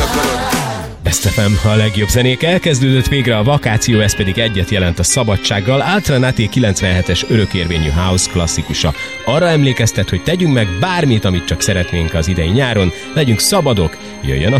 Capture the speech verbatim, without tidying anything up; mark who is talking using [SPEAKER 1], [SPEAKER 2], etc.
[SPEAKER 1] Best ef em, a legjobb zenék. Elkezdődött végre a vakáció, ez pedig egyet jelent a szabadsággal. Alternati kilencvenhetes örökérvényű house klasszikusa. Arra emlékeztet, hogy tegyünk meg bármit, amit csak szeretnénk az idei nyáron. Legyünk szabadok, jöjjön a